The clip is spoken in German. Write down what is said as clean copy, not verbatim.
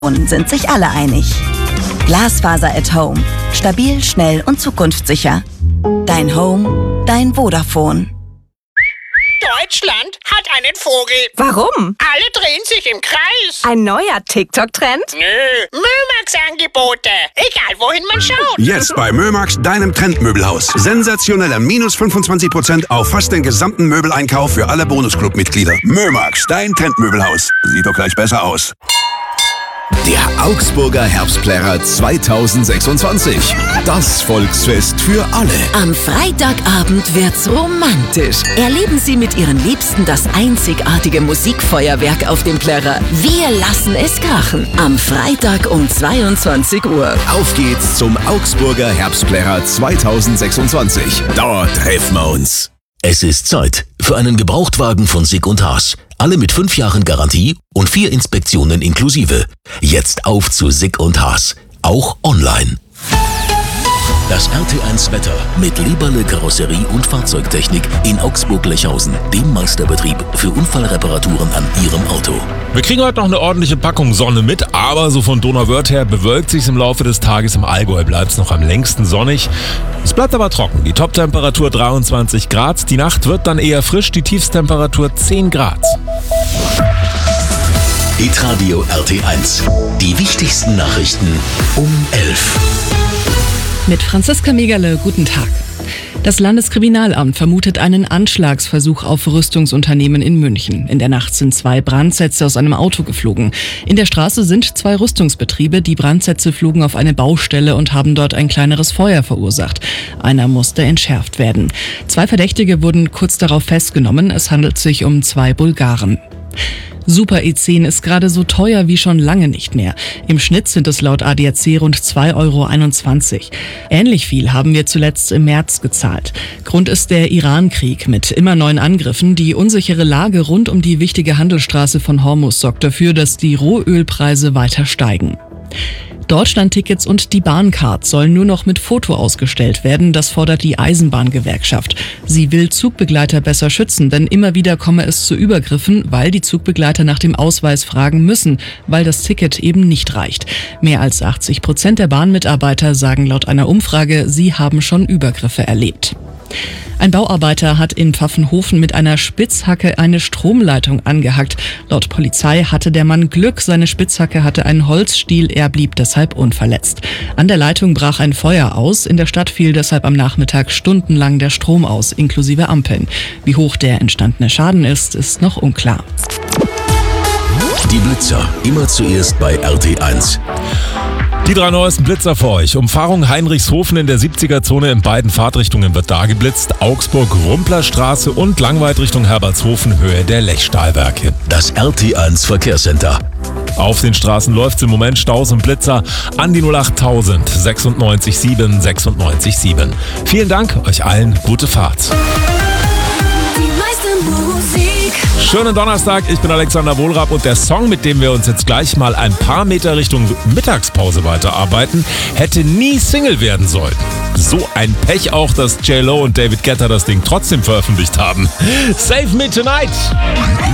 sind sich alle einig. Glasfaser at Home. Stabil, schnell und zukunftssicher. Dein Home, dein Vodafone. Deutschland hat einen Vogel. Warum? Alle drehen sich im Kreis. Ein neuer TikTok-Trend? Nö, Mömax-Angebote. Egal, wohin man schaut. Jetzt bei Mömax, deinem Trendmöbelhaus. Sensationelle minus 25% auf fast den gesamten Möbeleinkauf für alle Bonusclub-Mitglieder. Mömax, dein Trendmöbelhaus. Sieht doch gleich besser aus. Der Augsburger Herbstplärrer 2026. Das Volksfest für alle. Am Freitagabend wird's romantisch. Erleben Sie mit Ihren Liebsten das einzigartige Musikfeuerwerk auf dem Plärrer. Wir lassen es krachen. Am Freitag um 22 Uhr. Auf geht's zum Augsburger Herbstplärrer 2026. Dort treffen wir uns. Es ist Zeit für einen Gebrauchtwagen von Sick & Haas. Alle mit 5 Jahren Garantie und 4 Inspektionen inklusive. Jetzt auf zu Sick & Haas. Auch online. Das RT1 Wetter mit Leberle Karosserie und Fahrzeugtechnik in Augsburg-Lechhausen, dem Meisterbetrieb für Unfallreparaturen an Ihrem Auto. Wir kriegen heute noch eine ordentliche Packung Sonne mit, aber so von Donauwörth her bewölkt sich im Laufe des Tages. Im Allgäu bleibt es noch am längsten sonnig. Es bleibt aber trocken. Die Toptemperatur 23 Grad. Die Nacht wird dann eher frisch, die Tiefstemperatur 10 Grad. Hitradio RT1. Die wichtigsten Nachrichten um 11. Mit Franziska Megerle, guten Tag. Das Landeskriminalamt vermutet einen Anschlagsversuch auf Rüstungsunternehmen in München. In der Nacht sind 2 Brandsätze aus einem Auto geflogen. In der Straße sind 2 Rüstungsbetriebe. Die Brandsätze flogen auf eine Baustelle und haben dort ein kleineres Feuer verursacht. Einer musste entschärft werden. 2 Verdächtige wurden kurz darauf festgenommen. Es handelt sich um 2 Bulgaren. Super E10 ist gerade so teuer wie schon lange nicht mehr. Im Schnitt sind es laut ADAC rund 2,21 €. Ähnlich viel haben wir zuletzt im März gezahlt. Grund ist der Iran-Krieg mit immer neuen Angriffen. Die unsichere Lage rund um die wichtige Handelsstraße von Hormuz sorgt dafür, dass die Rohölpreise weiter steigen. Deutschlandtickets und die Bahncard sollen nur noch mit Foto ausgestellt werden. Das fordert die Eisenbahngewerkschaft. Sie will Zugbegleiter besser schützen, denn immer wieder komme es zu Übergriffen, weil die Zugbegleiter nach dem Ausweis fragen müssen, weil das Ticket eben nicht reicht. Mehr als 80% der Bahnmitarbeiter sagen laut einer Umfrage, sie haben schon Übergriffe erlebt. Ein Bauarbeiter hat in Pfaffenhofen mit einer Spitzhacke eine Stromleitung angehackt. Laut Polizei hatte der Mann Glück, seine Spitzhacke hatte einen Holzstiel, er blieb deshalb unverletzt. An der Leitung brach ein Feuer aus, in der Stadt fiel deshalb am Nachmittag stundenlang der Strom aus, inklusive Ampeln. Wie hoch der entstandene Schaden ist, ist noch unklar. Die Blitzer, immer zuerst bei RT1. Die 3 neuesten Blitzer für euch. Umfahrung Heinrichshofen in der 70er-Zone in beiden Fahrtrichtungen wird da geblitzt. Augsburg-Rumplerstraße und Langweid Richtung Herbertshofen, Höhe der Lechstahlwerke. Das RT1 Verkehrscenter. Auf den Straßen läuft es im Moment Staus und Blitzer an die 08000 96 7 96 7. Vielen Dank, euch allen gute Fahrt. Schönen Donnerstag, ich bin Alexander Wohlrab und der Song, mit dem wir uns jetzt gleich mal ein paar Meter Richtung Mittagspause weiterarbeiten, hätte nie Single werden sollen. So ein Pech auch, dass J.Lo und David Guetta das Ding trotzdem veröffentlicht haben. Save Me Tonight!